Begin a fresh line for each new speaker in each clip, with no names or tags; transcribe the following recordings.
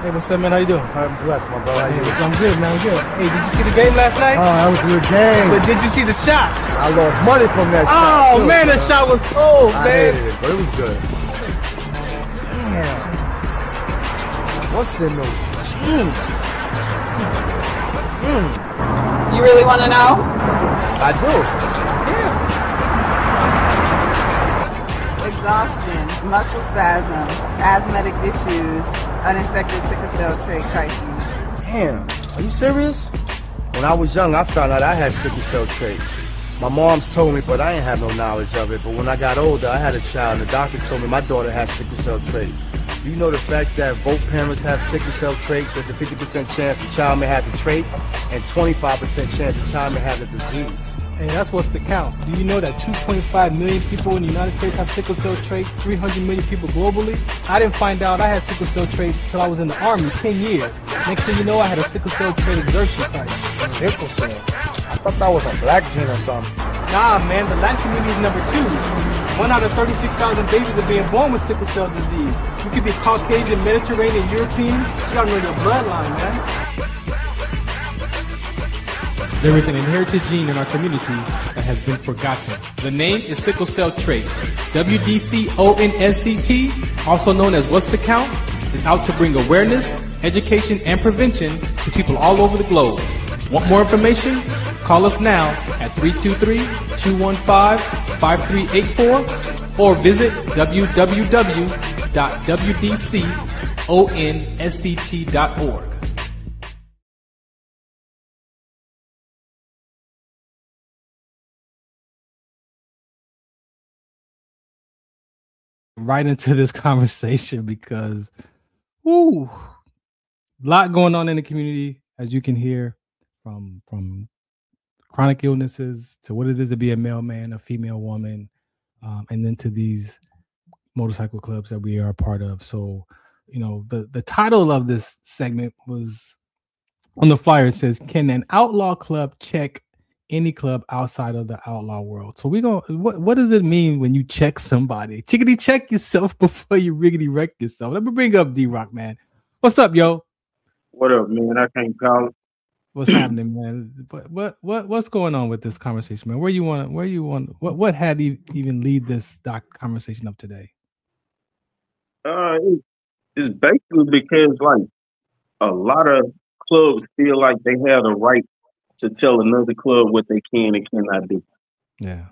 Hey, what's up, man? How you doing?
I'm blessed, my brother. How you doing?
I'm good, man. I'm good. Hey, did you see the game last night?
Oh, that was a good game.
But did you see the shot?
I lost money from that shot.
Oh, man, that shot was cold,
I
man.
hated it, but it was good. Damn. What's in those jeans?
You really want to know?
I do.
Exhaustion, muscle spasms, asthmatic issues, unexpected sickle cell trait crises.
Damn. Are you serious? When I was young, I found out I had sickle cell trait. My mom's told me, but I ain't have no knowledge of it. But when I got older, I had a child, and the doctor told me my daughter has sickle cell trait. Do you know the facts that both parents have sickle cell trait? There's a 50% chance the child may have the trait, and 25% chance the child may have the disease.
Hey, that's what's the count. Do you know that 2.5 million people in the United States have sickle cell trait, 300 million people globally? I didn't find out I had sickle cell trait until I was in the Army, 10 years. Next thing you know, I had a sickle cell trait exertion site.
Sickle cell? I thought that was a black gene or something.
Nah, man, the Latin community is number 2. 1 out of 36,000 babies are being born with sickle cell disease. You could be Caucasian, Mediterranean, European. You gotta know your bloodline, man. There is an inherited gene in our community that has been forgotten. The name is sickle cell trait. WDCONSCT, also known as What's the Count, is out to bring awareness, education, and prevention to people all over the globe. Want more information? Call us now at 323-215-5384 or visit www.wdconsct.org. Right into this conversation because, a lot going on in the community, as you can hear, from chronic illnesses to what it is to be a male man, a female woman, and then to these motorcycle clubs that we are a part of. So, the title of this segment was on the flyer. It says, "Can an outlaw club check any club outside of the outlaw world?" So what does it mean when you check somebody? Chickadee, check yourself before you riggedy wreck yourself. Let me bring up D-Rock, man. What's up, yo?
What up, man? I can't call it.
What's happening, man? What's going on with this conversation, man? What had even lead this conversation up today?
It's basically because like a lot of clubs feel like they have the right to tell another club what they can and cannot do.
Yeah.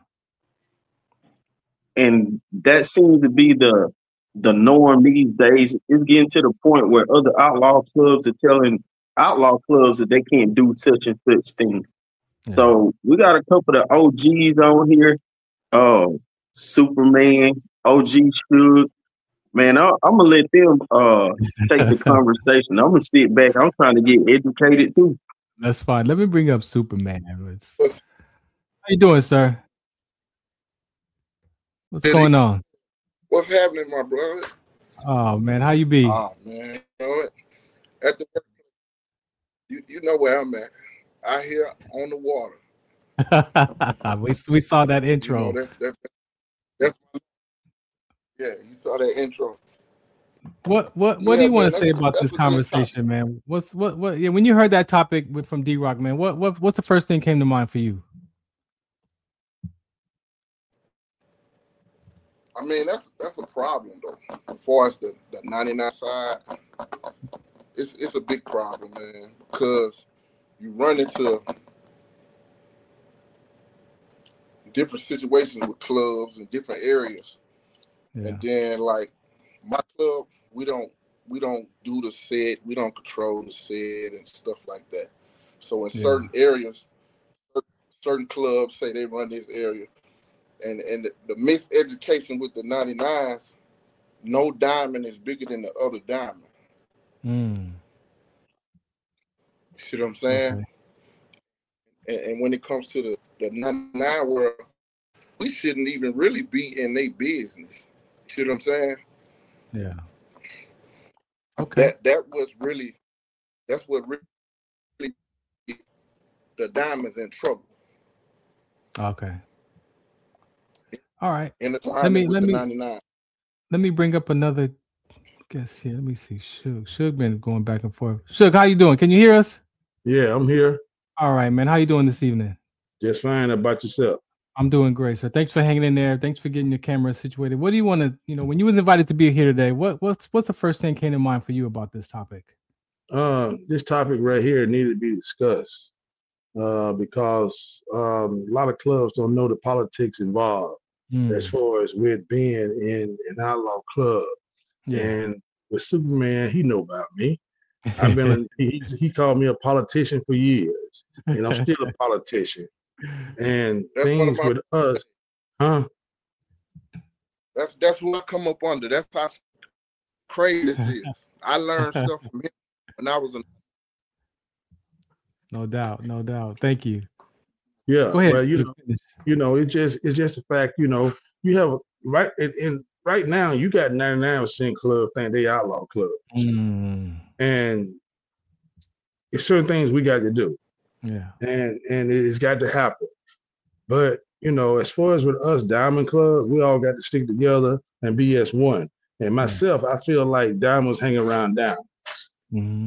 And that seems to be the norm these days. It's getting to the point where other outlaw clubs are telling outlaw clubs that they can't do such and such things. Yeah. So we got a couple of OGs on here. Superman, OG Suge. Man, I'm gonna let them take the conversation. I'm gonna sit back. I'm trying to get educated too.
That's fine. Let me bring up Superman. How you doing, sir? What's going on?
What's happening, my brother?
Oh man, how you be?
Oh man, you know what? At the you know where I'm at. Out here on the water.
we saw that intro.
You know, that's yeah. You saw that intro.
What do you want to say about this conversation, man? What? Yeah, when you heard that topic from D-Rock, man, what's the first thing came to mind for you?
I mean, that's a problem though. As far as the 99 side, it's a big problem, man, because you run into different situations with clubs in different areas, and then like my club, we don't do the set, we don't control the set and stuff like that. So in certain areas, certain clubs say they run this area. And the miseducation with the 99s, no diamond is bigger than the other diamond. See what I'm saying? Okay. And when it comes to the 99 world, we shouldn't even really be in their business. See what I'm saying?
Yeah. Okay.
That's what really the diamond's in trouble.
Okay. All right.
Let me bring up another
guess here. Let me see. Suge been going back and forth. Suge, how you doing? Can you hear us?
Yeah, I'm here.
All right, man. How you doing this evening?
Just fine. About yourself?
I'm doing great, sir. Thanks for hanging in there. Thanks for getting your camera situated. What do you want to, when you was invited to be here today, what's the first thing came to mind for you about this topic?
This topic right here needed to be discussed because a lot of clubs don't know the politics involved as far as with being in an outlaw club. Yeah. And with Superman, he know about me. I've been he called me a politician for years, and I'm still a politician. And that's things with us, huh?
That's what I come up under. That's how crazy this is. I learned stuff from him when I was
No doubt. Thank you.
Yeah. Go ahead. Well, it's just a fact. You have right now you got 99% club think they outlaw clubs, and it's certain things we got to do. Yeah. And it's got to happen. But as far as with us Diamond Clubs, we all got to stick together and be as one. And myself, I feel like Diamonds hang around Diamonds. Mm-hmm.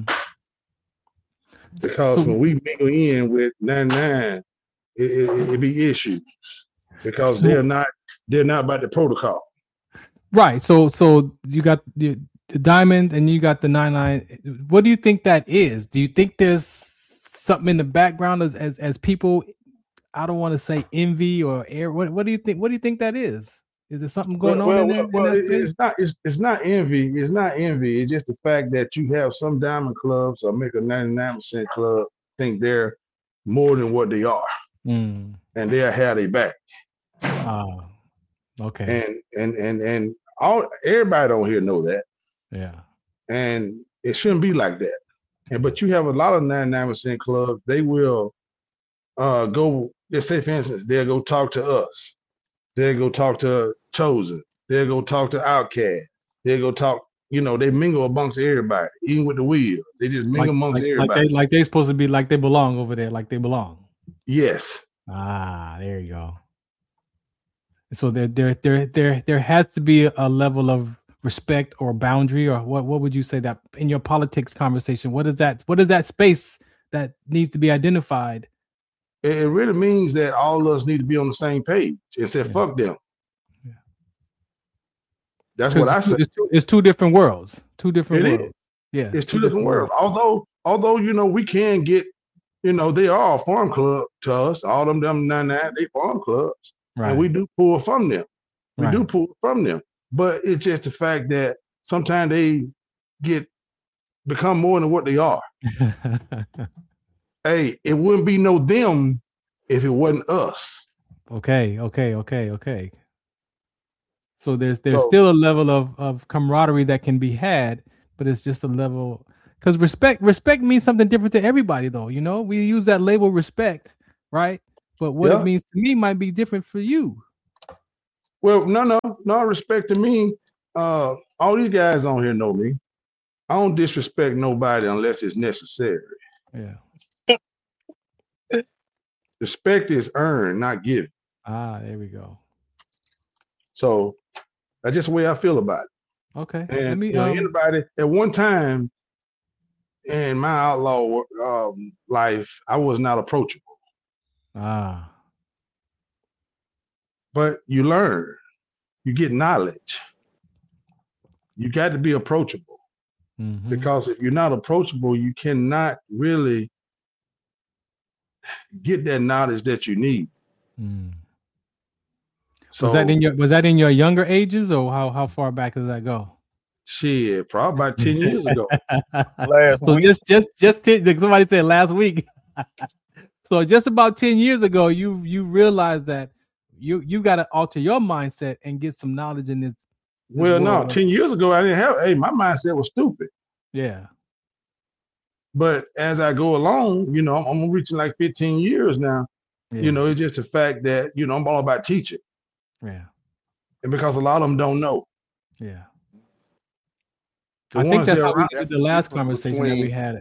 Because when we mingle in with 99, it be issues because they're not about the protocol.
Right. So you got the Diamond and you got the 99. What do you think that is? Do you think there's something in the background as people? I don't want to say envy or air. What do you think? What do you think that is? Is there something going on in that?
It's not envy. It's not envy. It's just the fact that you have some Diamond clubs or make a 99% club think they're more than what they are, and they'll have their back.
Oh, okay.
And everybody on here know that.
Yeah.
And it shouldn't be like that. But you have a lot of 99% clubs. They will go. Let's say, for instance, they'll go talk to us. They'll go talk to Chosen. They'll go talk to Outkast. They'll go talk. They mingle amongst everybody, even with the wheel. They just mingle amongst everybody.
Like they're supposed to be like they belong over there, like they belong.
Yes.
There you go. So there has to be a level of respect or boundary, or what would you say that in your politics conversation? What is that space that needs to be identified?
It really means that all of us need to be on the same page and say, fuck them. Yeah. That's what I say.
It's two different worlds. Two different worlds. Yeah.
It's two different worlds. Although, we can get, they are a farm club to us. All them 99, they farm clubs. Right. And we do pull from them. But it's just the fact that sometimes they become more than what they are. Hey, it wouldn't be no them if it wasn't us.
Okay. So there's still a level of camaraderie that can be had, but it's just a level because respect means something different to everybody, though. We use that label respect, right? But what it means to me might be different for you.
Well, no respect to me. All these guys on here know me. I don't disrespect nobody unless it's necessary.
Yeah.
Respect is earned, not given.
There we go.
So that's just the way I feel about it.
Okay.
And anybody at one time in my outlaw life, I was not approachable. But you learn, you get knowledge. You got to be approachable because if you're not approachable, you cannot really get that knowledge that you need.
So was that in your younger ages, or how far back does that go?
Shit, probably about 10 years ago.
So just 10, somebody said last week. So just about 10 years ago, you realized that you got to alter your mindset and get some knowledge in this.
Well, no, 10 years ago I didn't have. Hey, my mindset was stupid.
Yeah.
But as I go along, I'm reaching like 15 years now. Yeah. It's just the fact that, I'm all about teaching.
Yeah.
And because a lot of them don't know.
Yeah. I think that's how we did the last conversation that we had.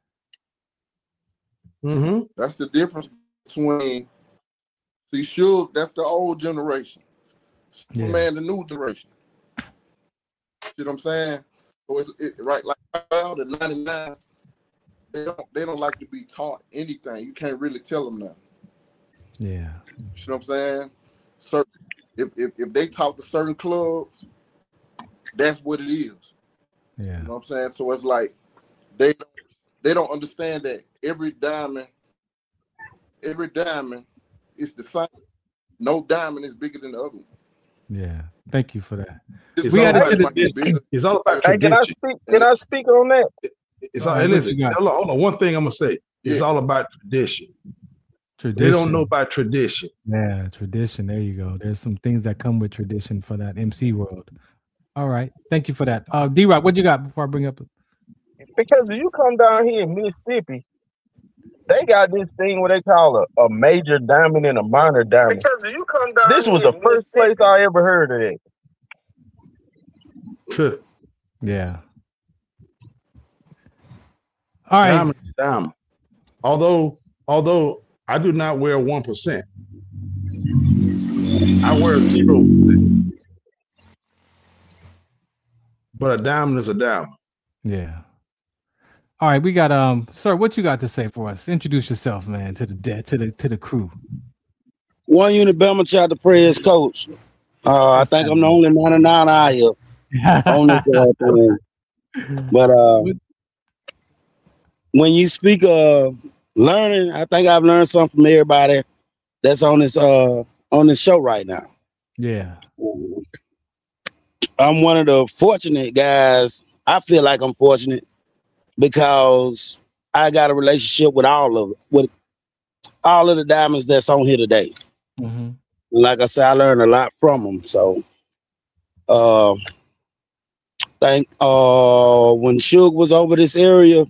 That's the difference between, see, Suge, that's the old generation. Superman, the new generation. See what I'm saying? So it's right, like all the 99s, they don't like to be taught anything. You can't really tell them nothing.
Yeah.
You know what I'm saying? So if they talk to certain clubs, that's what it is.
Yeah.
You know what I'm saying? So it's like they don't understand that every diamond is the same. No diamond is bigger than the other one.
Yeah. Thank you for that.
It's all about tradition.
Can I speak on that?
Listen, hold on. One thing I'm gonna say. It's all about tradition. They don't know about tradition.
Yeah, tradition. There you go. There's some things that come with tradition for that MC world. All right. Thank you for that. D-Rock, what you got before I bring up?
Because if you come down here in Mississippi, they got this thing what they call a major diamond and a minor diamond. Because if you come down this was the first place I ever heard of it.
Yeah. All right.
Diamond. Although I do not wear 1%. I wear 0%. But a diamond is a diamond.
Yeah. All right, we got sir, what you got to say for us? Introduce yourself, man, to the crew.
1 Unit Bama Chapter Prayers coach. I think I'm the only 99 out here on this thing. But when you speak of learning, I think I've learned something from everybody that's on this show right now.
Yeah.
I'm one of the fortunate guys. I feel like I'm fortunate because I got a relationship with all of the diamonds that's on here today.
Mm-hmm.
Like I said, I learned a lot from them. So, when Suge was over this area,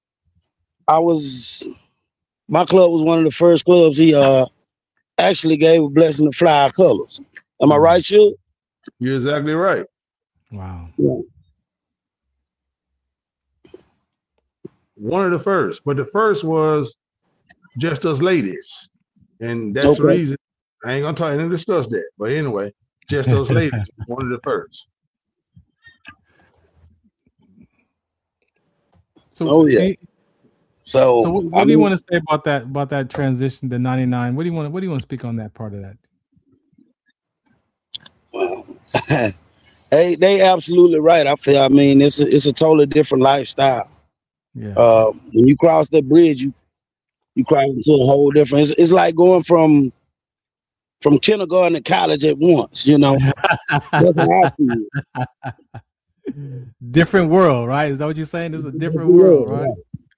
my club was one of the first clubs he actually gave a blessing to fly our colors. Am I right, Suge?
You're exactly right.
Wow.
Yeah.
One of the first, but the first was Just Us Ladies, and that's the reason I ain't gonna tell you and discuss that. But anyway, Just Us Ladies, one of the first.
So, So
what do you want to say about that transition to 99? What do you want to speak on that part of that?
Well, hey, they absolutely right. I mean, it's a totally different lifestyle.
Yeah.
When you cross that bridge, you cross into a whole different. It's like going from kindergarten to college at once. You know.
Different world, right? Is that what you're saying? It's a different world, right?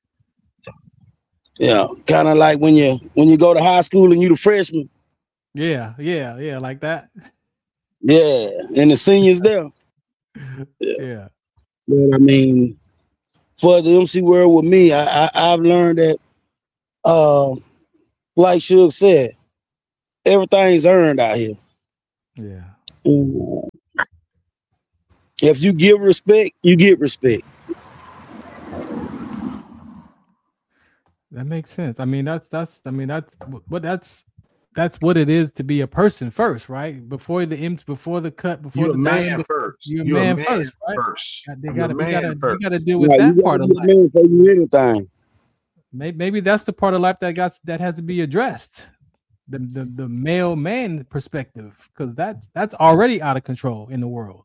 Yeah, kind of like when you go to high school and you the freshman.
Yeah, like that.
Yeah, and the seniors there.
Yeah.
But I mean, for the MC world with me, I've learned that, like Suge said, everything's earned out here.
Yeah.
If you give respect, you get respect.
That makes sense. I mean, that's what it is to be a person first, right? Before the cut, before
you're
the
man first.
You're a man first, right? We gotta deal with
that
part of life.
Anything.
Maybe that's the part of life that has to be addressed. The male man perspective, because that's already out of control in the world.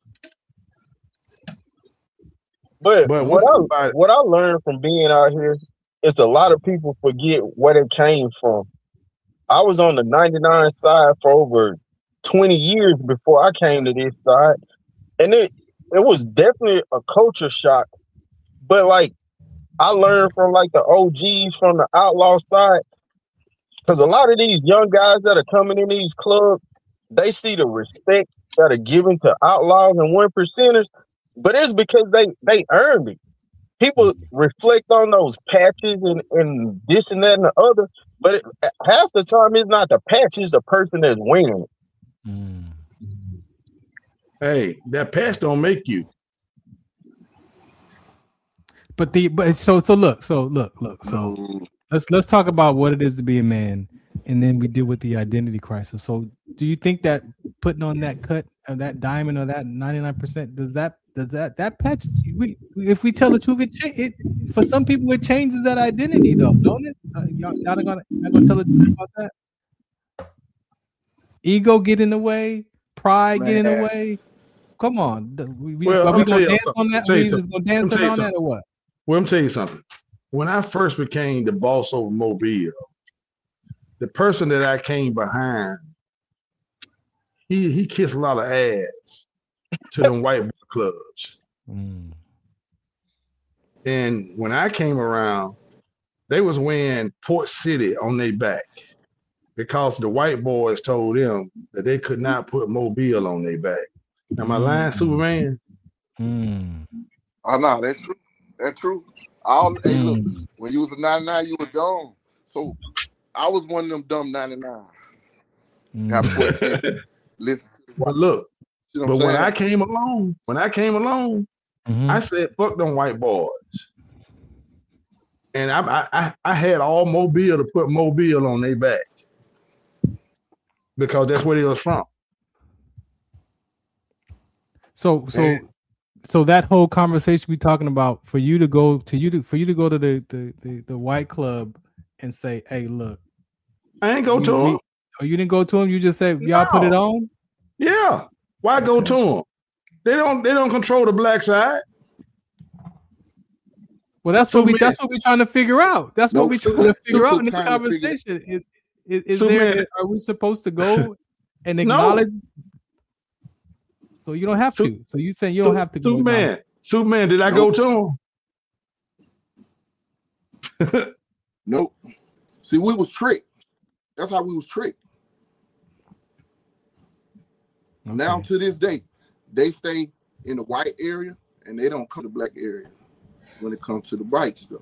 But what I learned from being out here is a lot of people forget where they came from. I was on the 99 side for over 20 years before I came to this side. And it was definitely a culture shock. But like I learned from like the OGs from the outlaw side. Because a lot of these young guys that are coming in these clubs, they see the respect that are given to outlaws and 1%ers, but it's because they earned it. People reflect on those patches and this and that and the other, but half the time it's not the patch, it's the person that's winning it.
Mm.
Hey, that patch don't make you.
So let's talk about what it is to be a man, and then we deal with the identity crisis. So do you think that putting on that cut of that diamond or that 99%, does that Does that patch? If we tell the truth, it for some people it changes that identity, though, don't it? Y'all not gonna tell the truth about that? Ego get in the way, pride get in the way. Come on, are we gonna dance on that? We just gonna dance on that or what?
Well, I'm tell you something. When I first became the boss over Mobile, the person that I came behind, he kissed a lot of ass to them white boy clubs. And when I came around, they was wearing Port City on their back because the white boys told them that they could not put Mobile on their back. Am I lying, Superman?
Oh no, that's true. That's true. Hey, look, when you was a 99, you were dumb. So I was one of them dumb 99. Listen to
but look, you know but when I came along, I said, fuck them white boys. And I had all Mobile to put Mobile on their back because that's where they was from.
So that whole conversation we talking about for you to go to the white club and say, hey, look,
I ain't go to them.
Oh, you didn't go to them? You just said y'all put it on?
Yeah. Why go to them? They don't control the black side.
Well, that's what we're trying to figure out. That's what we're trying to figure out in this conversation. Are we supposed to go and acknowledge? So you don't have to. So you saying you don't have to go.
Superman, did I go to
him? Nope. See, we was tricked. That's how we was tricked. Okay. Now to this day, they stay in the white area and they don't come to the black area when it comes to the white stuff.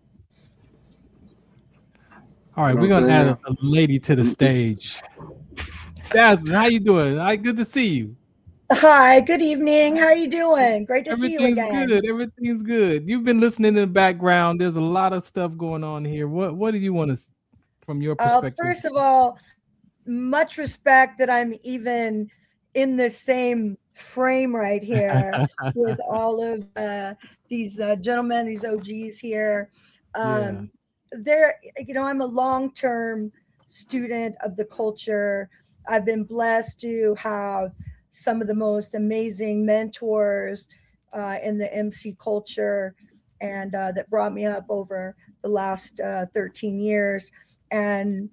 All right, we're gonna add a lady to the stage. Jasmine, how you doing? Good to see you.
Hi, good evening. How are you doing? Great to see you again.
Good. Everything's good. You've been listening in the background. There's a lot of stuff going on here. What do you want to, from your perspective?
First of all, much respect that I'm even in the same frame right here with all of these gentlemen, these OGs here. I'm a long-term student of the culture. I've been blessed to have some of the most amazing mentors in the MC culture and that brought me up over the last 13 years. And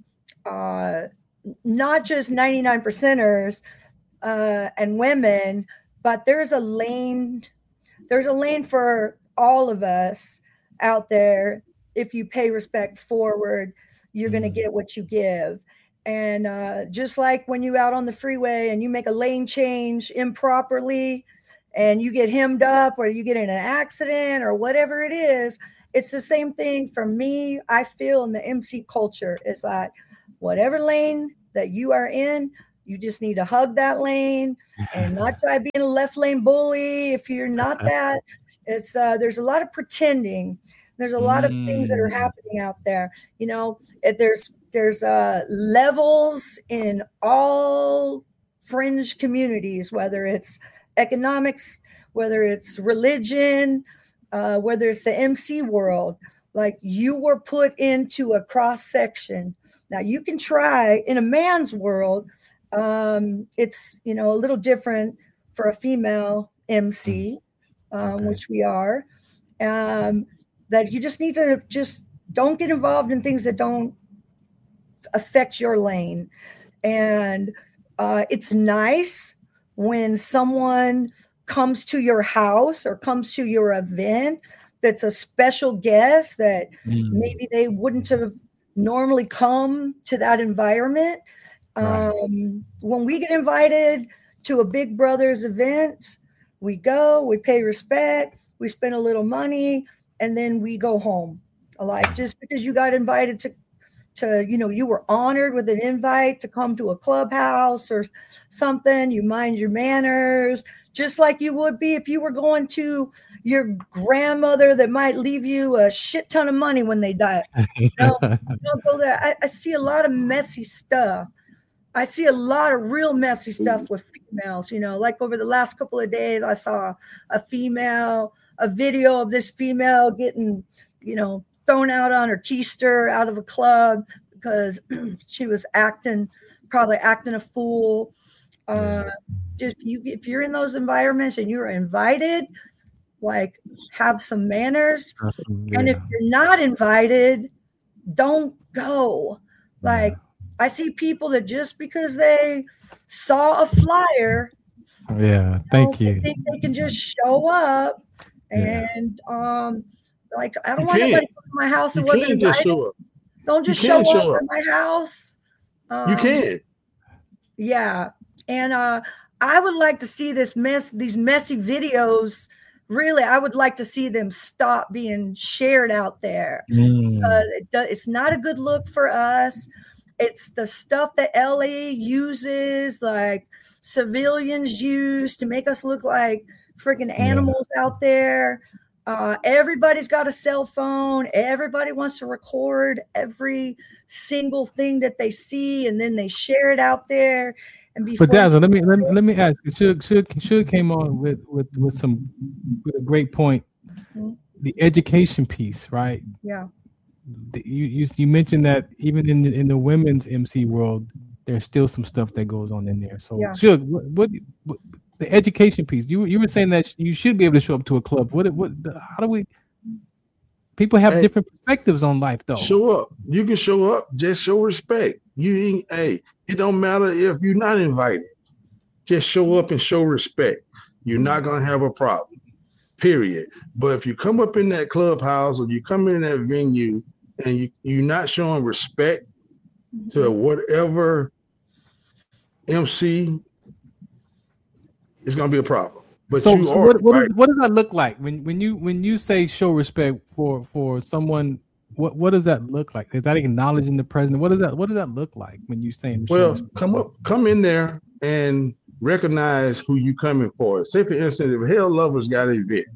not just 99%ers and women, but there's a lane for all of us out there. If you pay respect forward, you're going to get what you give. And just like when you out on the freeway and you make a lane change improperly and you get hemmed up or you get in an accident or whatever it is, it's the same thing for me. I feel in the MC culture is that whatever lane that you are in, you just need to hug that lane and not try being a left lane bully. If you're not that, it's there's a lot of pretending. There's a lot of things that are happening out there. You know, there's levels in all fringe communities, whether it's economics, whether it's religion, whether it's the MC world. Like, you were put into a cross section. Now you can try in a man's world. It's, a little different for a female MC, which we are. That you just need to don't get involved in things that don't affect your lane. And it's nice when someone comes to your house or comes to your event that's a special guest that maybe they wouldn't have normally come to that environment. Right. When we get invited to a Big Brothers event, we go, we pay respect, we spend a little money, and then we go home. Like, just because you got invited to you were honored with an invite to come to a clubhouse or something, you mind your manners, just like you would be if you were going to your grandmother that might leave you a shit ton of money when they die. You don't go there. I see a lot of messy stuff I see a lot of real messy stuff with females, you know, like over the last couple of days, I saw a video of this female getting, you know, thrown out on her keister out of a club because she was probably acting a fool. If you're in those environments and you're invited, like, have some manners. And if you're not invited, don't go. Like, I see people that just because they saw a flyer,
thank you.
Think they can just show up and like, I don't want anybody to come to my house and wasn't invited. Don't just show up at my house.
You can.
Yeah. And I would like to see these messy videos. Really, I would like to see them stop being shared out there. It's not a good look for us. It's the stuff that LA uses, like civilians use to make us look like freaking animals out there. Everybody's got a cell phone. Everybody wants to record every single thing that they see, and then they share it out there.
But Dazzle, let me ask. Suge came on with a great point. Mm-hmm. The education piece, right?
Yeah.
You mentioned that even in the women's MC world, there's still some stuff that goes on in there. So Suge, what the education piece? You were saying that you should be able to show up to a club. How do we? People have different perspectives on life, though.
Show up. You can show up. Just show respect. It don't matter if you're not invited. Just show up and show respect. You're not gonna have a problem. Period. But if you come up in that clubhouse or you come in that venue and you're not showing respect to whatever MC, it's gonna be a problem. But
so what does that look like when you say show respect for someone? What does that look like? Is that acknowledging the president? What does that look like when you saying?
Well, come in there and recognize who you coming for. Say for instance, if Hell Lovers got an event,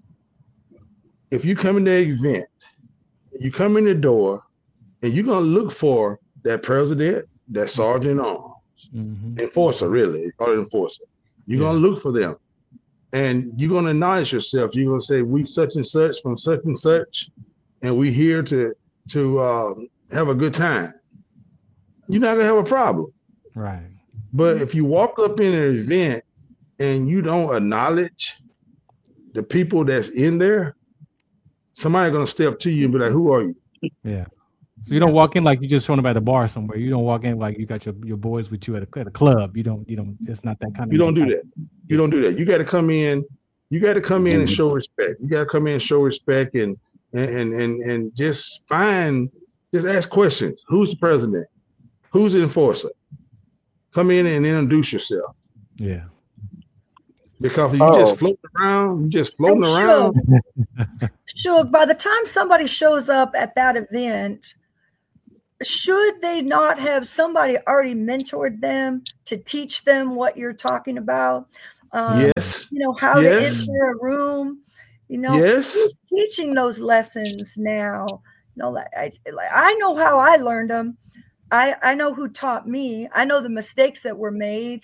if you come in their event, you come in the door, and you're gonna look for that president, that sergeant arms, enforcer, really, or enforcer. You're gonna look for them, and you're gonna acknowledge yourself. You're gonna say, "We such and such from such and such, and we here to have a good time." You're not gonna have a problem,
right?
But if you walk up in an event and you don't acknowledge the people that's in there, somebody's gonna step to you and be like, "Who are you?"
Yeah. So you don't walk in like you just showing up at a bar somewhere. You don't walk in like you got your boys with you at a club. You don't. It's not that kind of.
You don't do that. You don't do that. You got to come in. You got to come in and show respect. You got to come in and show respect and just ask questions. Who's the president? Who's the enforcer? Come in and introduce yourself.
Yeah.
Because you just floating around.
Sure. By the time somebody shows up at that event, should they not have somebody already mentored them to teach them what you're talking about?
Yes.
You know, how to enter a room. You know, who's teaching those lessons now? You know, I know how I learned them. I know who taught me. I know the mistakes that were made.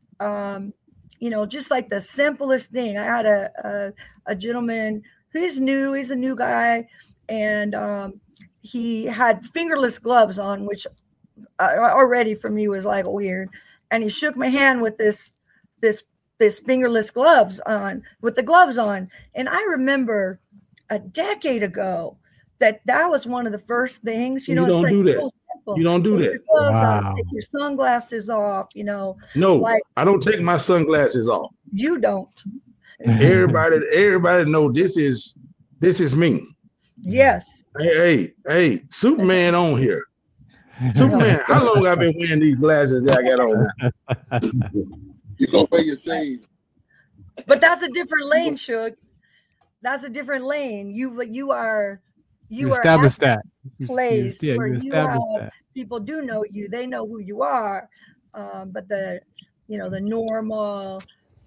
You know, just like the simplest thing. I had a gentleman who's new. He's a new guy, and he had fingerless gloves on, which already for me was like weird. And he shook my hand with this fingerless gloves on, with the gloves on. And I remember a decade ago that was one of the first things. You know,
don't do that. You don't do that.
Wow. Take your sunglasses off, you know.
No, like, I don't take my sunglasses off.
You don't.
Everybody know this is me.
Yes.
Hey, Superman on here. Superman, how long I've been wearing these glasses that I got on?
You gonna wear your shades.
But that's a different lane, Suge. That's a different lane. You
established that
place where you have people do know you. They know who you are. But the normal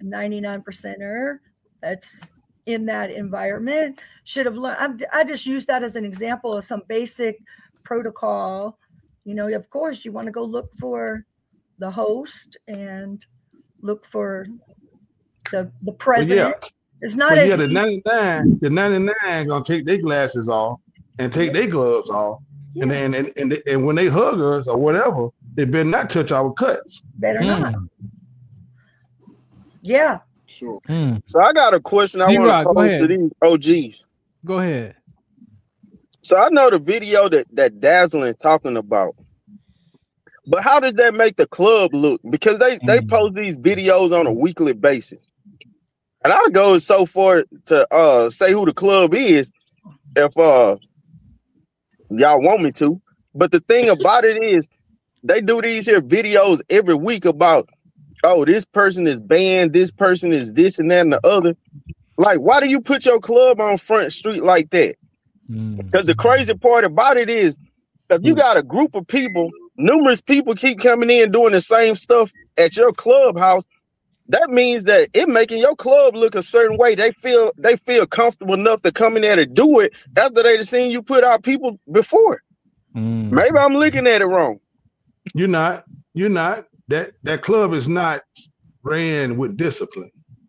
99%er that's in that environment should have learned. I just use that as an example of some basic protocol. You know, of course, you want to go look for the host and look for the president. It's not as
the 99 gonna take their glasses off and take their gloves off, and when they hug us or whatever, they better not touch our cuts.
Better not. Yeah.
Sure.
So I got a question I want to pose to these OGs.
Go ahead.
So I know the video that Dazzling talking about, but how does that make the club look? Because they post these videos on a weekly basis. And I'll go so far to say who the club is if y'all want me to. But the thing about it is they do these here videos every week about, oh, this person is banned, this person is this and that and the other. Like, why do you put your club on Front Street like that? Because the crazy part about it is if you got a group of people, numerous people keep coming in doing the same stuff at your clubhouse, that means that it making your club look a certain way. They feel comfortable enough to come in there to do it after they've seen you put out people before. Maybe I'm looking at it wrong.
You're not. That club is not ran with discipline.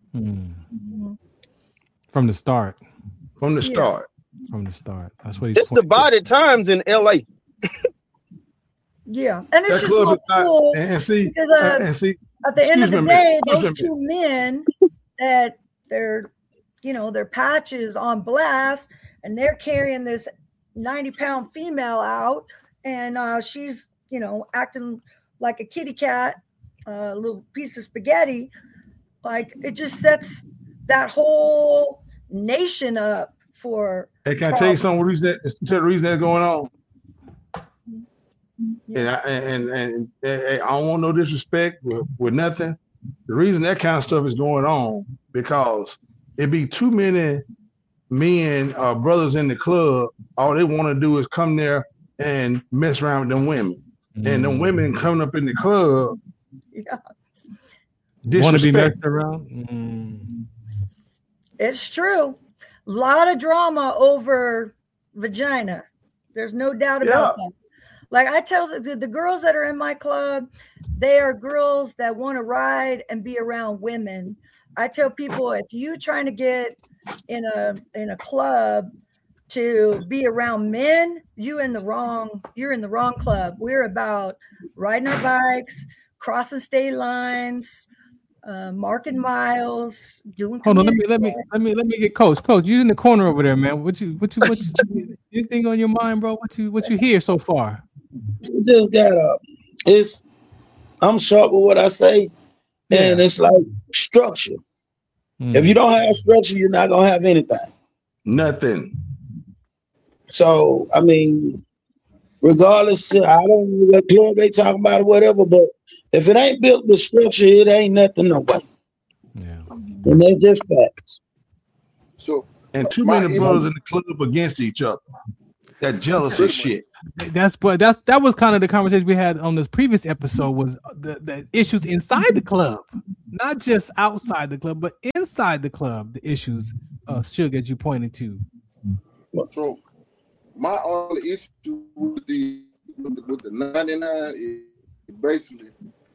From the start.
From the start.
That's what he's
It's divided times in LA.
Yeah. And it's just so cool.
And see,
at the end of the day, those two men that their patches on blast, and they're carrying this 90-pound female out, and she's, acting like a kitty cat, a little piece of spaghetti. Like, it just sets that whole nation up for.
Hey, can I tell you something? The reason that's going on. Yeah. And I don't want no disrespect with nothing. The reason that kind of stuff is going on because it be too many men or brothers in the club. All they want to do is come there and mess around with them women, and them women coming up in the club.
Want to be messed around.
It's true. A lot of drama over vagina. There's no doubt about that. Like I tell the girls that are in my club, they are girls that want to ride and be around women. I tell people, if you're trying to get in a club to be around men, you're in the wrong club. We're about riding our bikes, crossing state lines, marking miles, doing.
Hold on, let me get Coach. Coach, you in the corner over there, man. What you anything on your mind, bro? What you hear so far?
Just got up. I'm sharp with what I say, and it's like structure. If you don't have structure, you're not gonna have anything.
Nothing.
So I mean, regardless, I don't know what club they talking about or whatever, but if it ain't built with structure, it ain't nothing no way.
Yeah.
And they're just facts.
So
and too many brothers in the club against each other. That jealousy shit.
That was kind of the conversation we had on this previous episode, was the issues inside the club, not just outside the club, but inside the club. The issues should get you pointed to.
So my only issue with the 99 is basically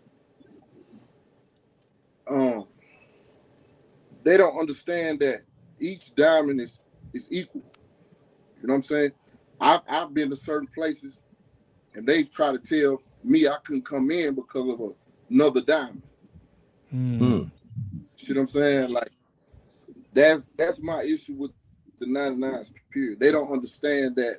they don't understand that each diamond is equal. You know what I'm saying? I've been to certain places and they've tried to tell me I couldn't come in because of another diamond. See what I'm saying? Like that's my issue with the 99s, period. They don't understand that.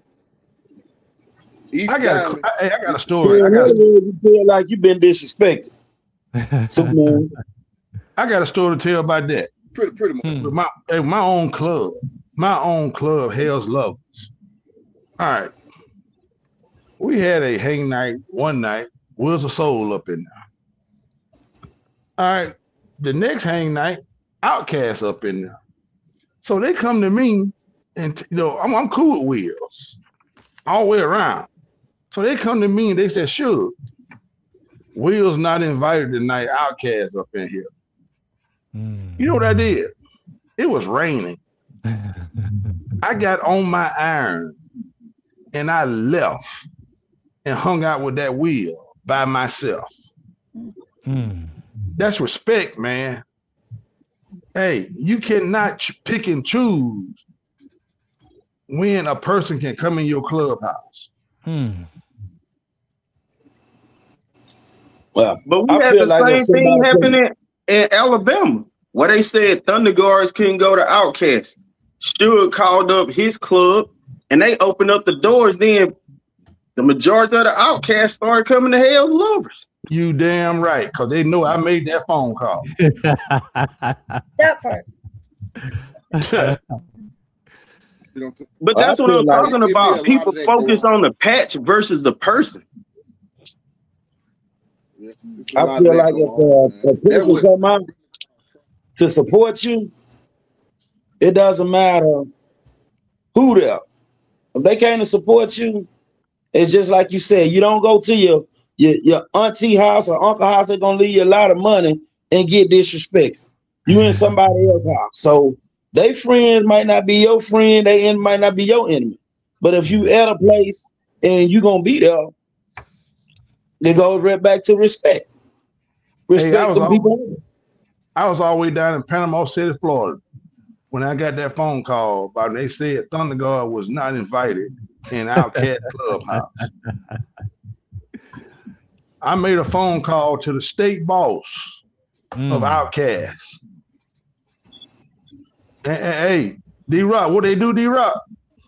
I got a story.
You feel like you've been disrespected. So,
I got a story to tell about that.
Pretty much.
My own club, Hell's Lovers. All right. We had a hang night one night, Wheels of Soul up in there. All right. The next hang night, Outkast up in there. So they come to me and, I'm cool with Wheels all the way around. So they come to me and they said, sure, Wheels not invited tonight, Outkast up in here. You know what I did? It was raining. I got on my iron and I left and hung out with that Wheel by myself. That's respect, man. Hey, you cannot pick and choose when a person can come in your clubhouse.
Well,
but we had the same thing happening in Alabama, where they said Thunder Guards couldn't go to Outkast. Suge called up his club, and they opened up the doors. Then the majority of the Outkast started coming to Hell's Lovers.
You damn right, because they know I made that phone call.
That part.
But that's what I'm talking about. People focus on the patch versus the person.
I feel like if people come out to support you, it doesn't matter who they are. If they came to support you, it's just like you said, you don't go to your auntie house or uncle house, they're gonna leave you a lot of money and get disrespectful. You in somebody else's house. So they friends might not be your friend, they enemy might not be your enemy. But if you at a place and you gonna be there, it goes right back to respect. Respect the people.
I was all the way down in Panama City, Florida, when I got that phone call about they said Thunder God was not invited in Outkast Clubhouse. I made a phone call to the state boss of Outkast. Hey, D-Rock, what they do, D-Rock?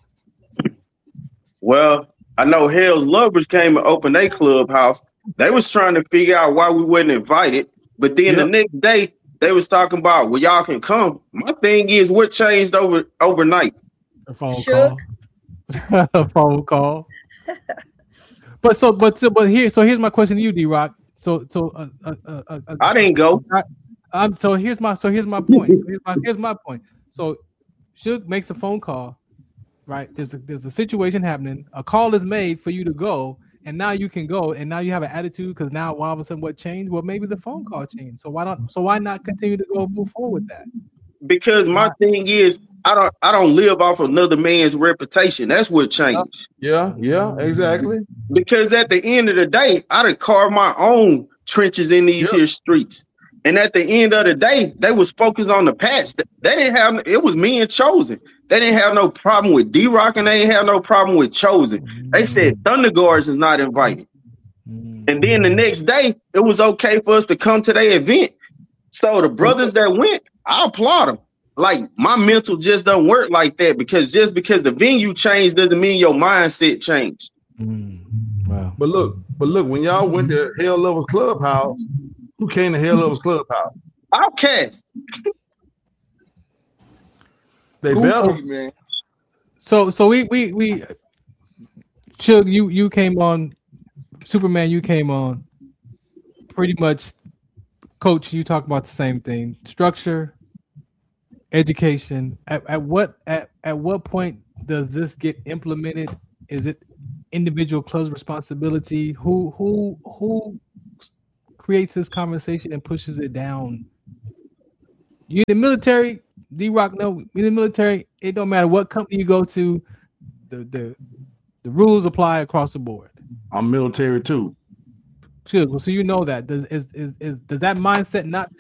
Well, I know Hell's Lovers came and opened their clubhouse. They was trying to figure out why we wasn't invited. But then the next day, they was talking about, well, y'all can come. My thing is, what changed overnight?
A phone call. A phone call. Here's my question to you, D-Rock. I
didn't go.
Here's my point. Here's my point. So Suge makes a phone call, right? There's a situation happening. A call is made for you to go, and now you can go, and now you have an attitude because now all of a sudden what changed? Well, maybe the phone call changed. So why not continue to go move forward with that?
Because my thing is, I don't live off another man's reputation. That's what changed.
Yeah, exactly.
Because at the end of the day, I done carved my own trenches in these here streets. And at the end of the day, they was focused on the patch. They didn't have it was me and Chosen. They didn't have no problem with D-Rock, and they didn't have no problem with Chosen. They said Thunder Guards is not invited. And then the next day, it was okay for us to come to their event. So the brothers that went, I applaud them. Like, my mental just doesn't work like that, because just because the venue changed doesn't mean your mindset changed.
Wow. But look, when y'all went to Hell Lovers Clubhouse, who came to Hell Lovers Clubhouse?
Outkast.
They better, man.
So we Chug, you came on, Superman, you came on. Pretty much, Coach, you talk about the same thing. Structure, education. At what point does this get implemented? Is it individual club's responsibility? Who creates this conversation and pushes it down? You in the military, D-Rock, no, in the military, it don't matter what company you go to, the rules apply across the board.
I'm military too.
Sure. So you know that. Does that mindset not